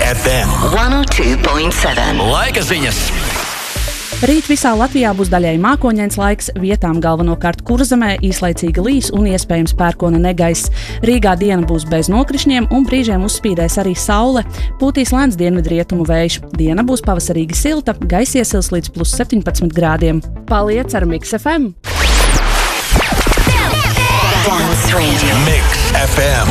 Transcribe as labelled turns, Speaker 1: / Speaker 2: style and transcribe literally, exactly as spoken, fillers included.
Speaker 1: F M
Speaker 2: one oh two point seven.
Speaker 1: Laika ziņas.
Speaker 3: Rīt visā Latvijā būs daļai mākoņains laiks, vietām galvenokārt Kurzemē īslaicīgi līs un iespējams pērkona negaiss. Rīgā diena būs bez nokrišņiem un brīžiem uzspīdēs arī saule. Pūtīs lēns dienvidrietumu vējš. Diena būs pavasarīgi silta, gaiss iesils līdz plus septiņpadsmit grādiem. Paliec ar Mix F M!
Speaker 2: Dance Radio.
Speaker 1: Mix F M.